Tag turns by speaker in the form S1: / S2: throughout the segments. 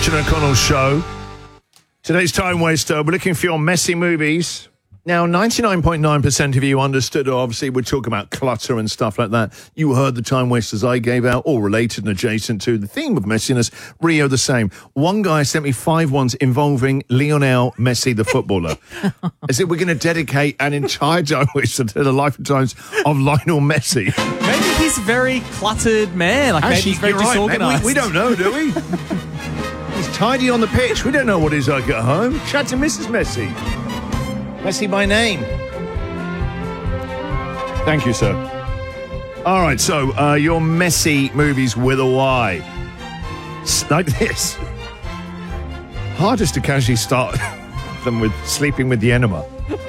S1: Christian O'Connell Show. Today's Time Waster. We're looking for your messy movies. Now, 99.9% of you understood, obviously, we're talking about clutter and stuff like that. You heard the Time Wasters I gave out, all related and adjacent to the theme of messiness. Rio the same. One guy sent me 5 ones involving Lionel Messi, the footballer. As if we're going to dedicate an entire Time Waster to the life and times of Lionel Messi.
S2: Maybe he's a very cluttered man. Like, maybe he's very disorganised.
S1: We don't know, do we? He's tidy on the pitch. We don't know what he's like at home. Chat to Mrs. Messi. Messi by name. Thank you, sir. All right, so your messy movies with a Y. Like this. Hardest to casually start them with sleeping with the enema.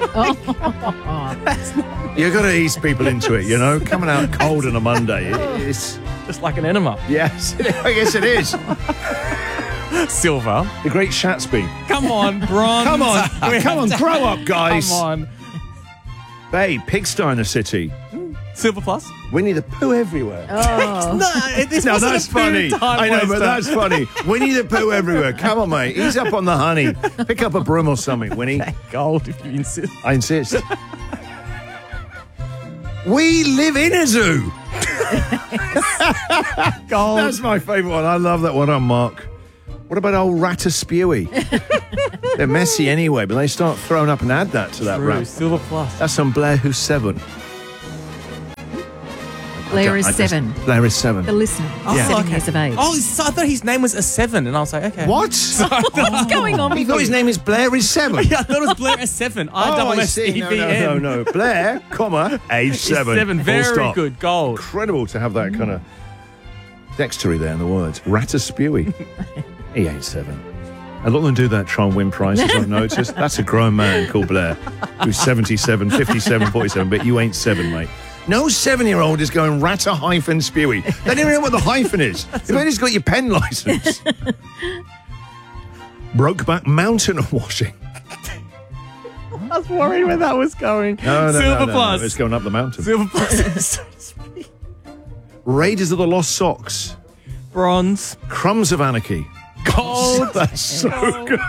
S1: You've got to ease people into it, you know? Coming out cold on a Monday. It's
S2: just like an enema.
S1: Yes, I guess it is.
S2: Silver.
S1: The Great Shatsby.
S2: Come on, bronze.
S1: Come on, grow up, guys.
S2: Come on.
S1: Babe, Pigsty in the City.
S2: Silver plus.
S1: Winnie the Pooh everywhere.
S2: Oh.
S1: No, that's funny. I know, but that's funny. Winnie the Pooh everywhere. Come on, mate. Ease up on the honey. Pick up a broom or something, Winnie.
S2: Gold, if you insist.
S1: I insist. We live in a zoo.
S2: Gold.
S1: That's my favourite one. I love that one on Mark. What about old Ratatouille? They're messy anyway, but they start throwing up and add that to that rap.
S2: Silver plus.
S1: That's on Blair Who's 7.
S3: Blair is 7.
S1: Blair is 7.
S3: The listener.
S1: Yeah.
S3: 7 years of age.
S2: Oh, so I thought his name was a 7, and I was like, okay.
S1: What?
S3: What's going on?
S1: He thought his name is Blair is 7.
S2: Yeah, I thought it was Blair S7.
S1: I see. No. Blair, comma, age 7.
S2: 7. Very good. Gold.
S1: Incredible to have that kind of dexterity there in the words. Ratatouille. He ain't 7. A lot of them do that, try and win prizes, I've noticed. That's a grown man called Blair, who's 77, 57, 47, but you ain't 7, mate. No 7-year-old is going Rata-Spewy. They don't even know what the hyphen is. You've only just got your pen licence. Brokeback Mountain washing.
S2: I was worried where that was going.
S1: No,
S2: Silver plus.
S1: No, it's going up the mountain.
S2: Silver plus.
S1: Raiders of the Lost Socks.
S2: Bronze.
S1: Crumbs of Anarchy.
S2: Gold.
S1: That's so good.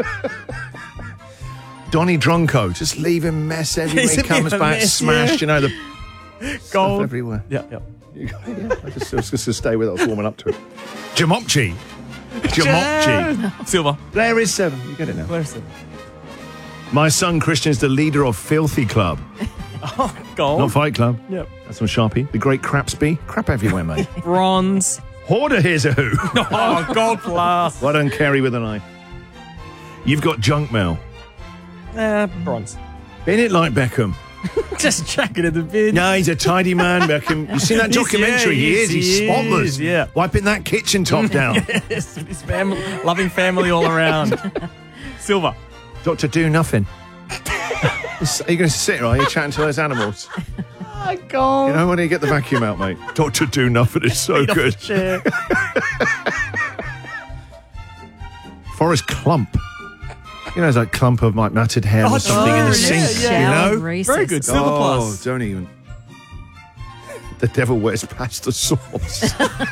S1: Donnie Drunko, just leaving mess everywhere. He comes back smashed, you know, the
S2: gold
S1: everywhere.
S2: Yeah.
S1: I was just going to stay with it. I was warming up to it. Jamopchi.
S2: Silver.
S1: Blair is 7. You get it now.
S2: Blair is 7.
S1: My son Christian is the leader of Filthy Club.
S2: Oh, gold.
S1: Not Fight Club.
S2: Yep.
S1: That's from Sharpie. The Great Crapsby. Crap everywhere, mate.
S2: Bronze.
S1: Hoarder, here's a who.
S2: Oh, gold plus.
S1: Well done, Kerry with an eye. You've got junk mail.
S2: Bronze.
S1: Bin it like Beckham.
S2: Just chuck it in the bin.
S1: No, he's a tidy man, Beckham. You seen that documentary? He's spotless.
S2: Yeah.
S1: Wiping that kitchen top down.
S2: Yes, his family, loving family all around. Silver.
S1: Dr. Do Nothing. Are you going to sit, right? You're chatting to those animals.
S2: Gold.
S1: You know when you get the vacuum out, mate? Dr. Do Nothing is so good. Forrest Clump. You know, it's like clump of like matted hair or something in the sink. You know?
S2: Very good. Silver plus.
S1: Don't even. The devil wears pasta sauce.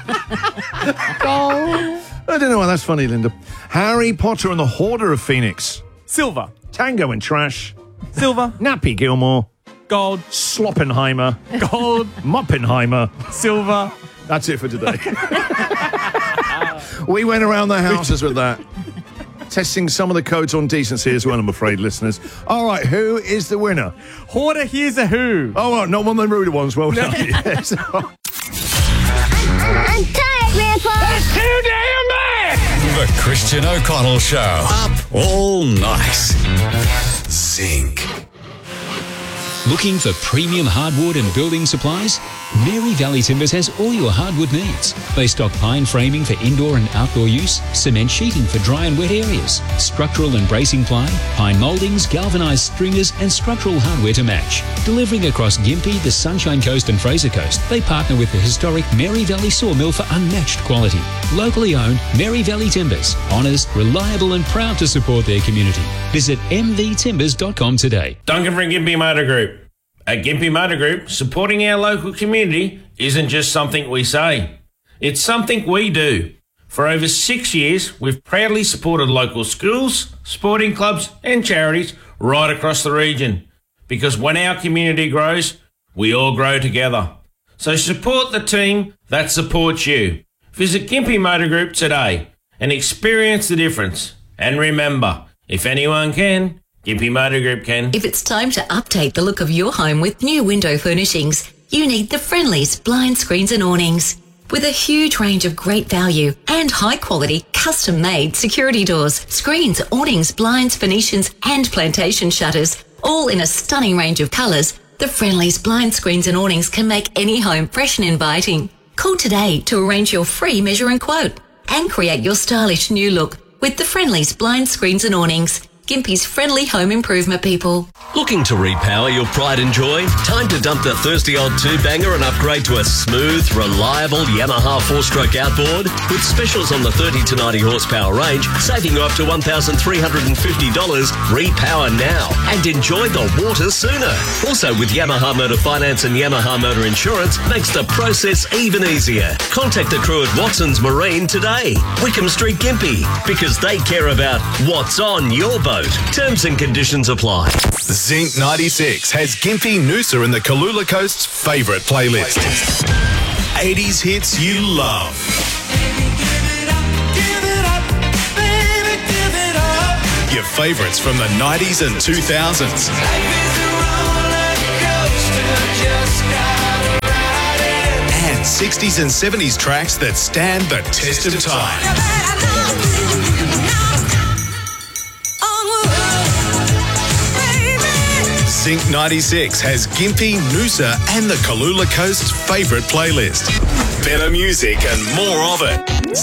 S2: Gold.
S1: I don't know why that's funny, Linda. Harry Potter and the Hoarder of Phoenix.
S2: Silver.
S1: Tango and Trash.
S2: Silver.
S1: Nappy Gilmore.
S2: Gold.
S1: Sloppenheimer.
S2: Gold.
S1: Moppenheimer.
S2: Silver.
S1: That's it for today. We went around the houses with that. Testing some of the codes on decency as well, I'm afraid, listeners. All right, who is the winner?
S2: Hoarder, here's a who.
S1: Oh, well, not one of the ruder ones. Well done. Yes.
S4: I'm tired, Grandpa.
S1: That's too damn bad.
S5: The Christian O'Connell Show. Up all night. Zinc.
S6: Looking for premium hardwood and building supplies? Mary Valley Timbers has all your hardwood needs. They stock pine framing for indoor and outdoor use, cement sheeting for dry and wet areas, structural and bracing ply, pine mouldings, galvanised stringers and structural hardware to match. Delivering across Gympie, the Sunshine Coast and Fraser Coast, they partner with the historic Mary Valley Sawmill for unmatched quality. Locally owned, Mary Valley Timbers. Honest, reliable and proud to support their community. Visit mvtimbers.com today.
S7: Duncan from Gympie Motor Group. At Gympie Motor Group, supporting our local community isn't just something we say. It's something we do. For over 6 years, we've proudly supported local schools, sporting clubs and charities right across the region. Because when our community grows, we all grow together. So support the team that supports you. Visit Gympie Motor Group today and experience the difference. And remember, if anyone can, Gympie Motor Group can.
S4: If it's time to update the look of your home with new window furnishings, you need the Friendly's Blind Screens and Awnings. With a huge range of great value and high-quality, custom-made security doors, screens, awnings, blinds, Venetians and plantation shutters, all in a stunning range of colours, the Friendly's Blind Screens and Awnings can make any home fresh and inviting. Call today to arrange your free measure and quote and create your stylish new look with the Friendly's Blind Screens and Awnings. Gympie's friendly home improvement people.
S8: Looking to repower your pride and joy? Time to dump the thirsty old two-banger and upgrade to a smooth, reliable Yamaha 4-stroke outboard with specials on the 30 to 90 horsepower range, saving you up to $1,350. Repower now and enjoy the water sooner. Also with Yamaha Motor Finance and Yamaha Motor Insurance makes the process even easier. Contact the crew at Watson's Marine today. Wickham Street Gympie, because they care about what's on your boat. Terms and conditions apply.
S5: Zinc 96 has Gympie Noosa in the Kalula Coast's favourite playlist. 80s hits you love. Your favourites from the 90s and 2000s. And 60s and 70s tracks that stand the test of time. Zinc 96 has Gympie, Noosa and the Kalula Coast's favourite playlist. Better music and more of it.